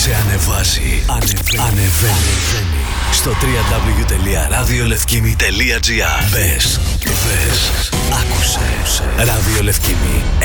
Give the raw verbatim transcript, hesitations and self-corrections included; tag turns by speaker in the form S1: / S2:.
S1: Σε ανεβάζει. Ανεβαίνει. Ανεβαίνει. Στο double-u double-u double-u τελεία ραδιολευκήμι τελεία τζι άρ. Μπες, δες, άκουσε. Ραδιολευκήμι